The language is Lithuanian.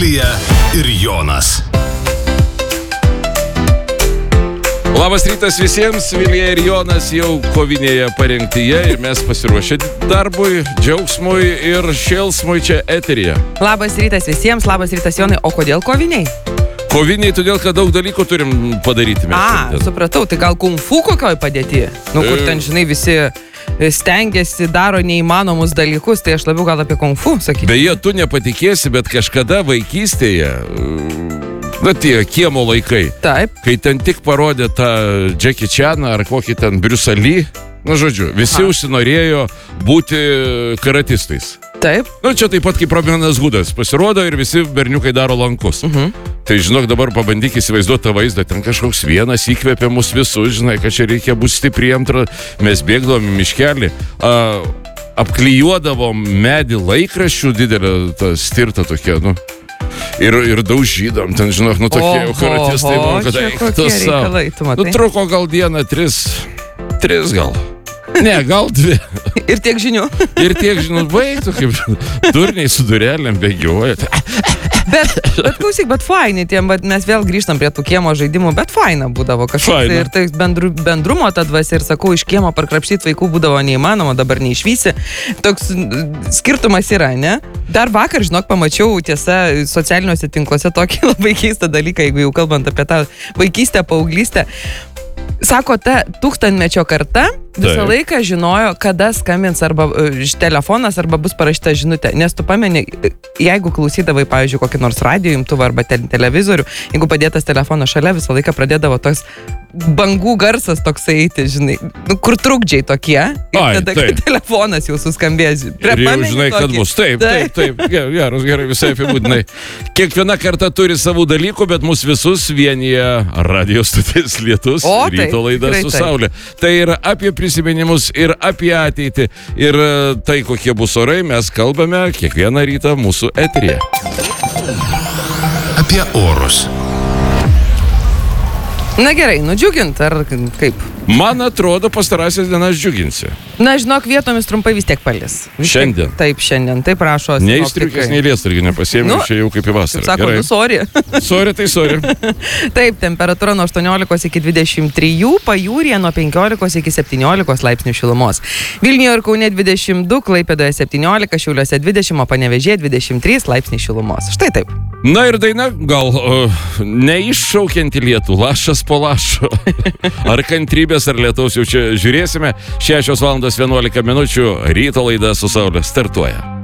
Vilija ir Jonas. Labas rytas visiems, Vilija ir Jonas jau kovinėje parengtyje ir mes pasiruošę darbui, džiaugsmui ir šėlsmui čia eteryje. Labas rytas visiems, labas rytas Jonai, o kodėl koviniai? Koviniai todėl, kad daug dalykų turim padaryti. Supratau, tai gal kung fu kokioj padėti? Kur ten, žinai, visi stengiasi, daro neįmanomus dalykus, tai aš labiau gal apie kung fu sakyčiau. Beje, tu nepatikėsi, bet kažkada vaikystėje, tie kiemo laikai, Taip. Kai ten tik parodė tą Jackie Chaną ar kokį ten Bruce Lee, visi užsinorėjo būti karatistais. Taip. Čia taip pat kaip Robinas Hudas pasirodo ir visi berniukai daro lankus. Tai žinok, dabar pabandyk įsivaizduoti tą vaizdą, ten kažkoks vienas įkvėpė mus visus, žinai, kad čia reikia būti stipriem, mes bėgdavom į miškelį, apklijuodavom medį laikraščių didelę, tą stirtą tokia, ir daužydom, ten, žinok, tokie jau karatistai, kad eiktas savo. Truko gal dieną, tris gal. Ne, gal 2. Ir tiek žinių. Ir tiek žinių, baigtų, kaip durniai su durelėm bėgioja. Bet klausyk, bet fainai, mes vėl grįžtam prie tų kiemo žaidimų, bet faina būdavo kažkoks. Ir tai bendrumo ta dvasia, ir sakau, iš kiemo parkrapštyti vaikų būdavo neįmanoma, dabar neišvysi. Toks skirtumas yra, ne? Dar vakar, žinok, pamačiau tiesa socialiniuose tinkluose tokį labai keistą dalyką, jeigu jau kalbant apie tą vaikystę, paauglystę. Sako, ta tūkstantmečio karta visą laiką žinojo, kada skambins arba telefonas, arba bus parašyta žinutė. Nes tu pameni, jeigu klausydavai, pavyzdžiui, kokį nors radijo imtuvą arba televizorių, jeigu padėtas telefonas šalia, visą laiką pradėdavo toks bangų garsas toksai eiti, žinai, kur trukdžiai tokie. Ir tada, kai telefonas jau suskambės. Ir jau žinai, kad bus. Taip. Gerai, visai apibūdinai. Kiekviena karta turi savų dalykų, bet mus visus vienyje radio stotis Lietus, ryto laida su Saulė. Tai yra apie prisiminimus ir apie ateitį. Ir tai, kokie bus orai, mes kalbame kiekvieną rytą mūsų eteryje. Apie orus. Na gerai, nudžiugint, ar kaip? Man atrodo, pastarąsias dienas džiuginsi. Na, žinok, vietomis trumpai vis tiek palis. Šiandien? Taip, šiandien, taip rašo. Nei striukės, nei lietsargį nepasiėmiau, čia jau kaip į vasarą. Sako, sorry. Sorry. Taip, temperatūra nuo 18 iki 23, pajūryje nuo 15 iki 17 laipsnių šilumos. Vilniuje ir Kaune 22, Klaipėdoje 17, Šiauliuose 20, o Panevėžyje 23 laipsniai šilumos. Štai taip. Na ir daina gal neiššaukianti lietų, lašas po lašo. Ar kantrybės, ar lietaus jau čia žiūrėsime. 6:11 ryto laida su Saulė startuoja.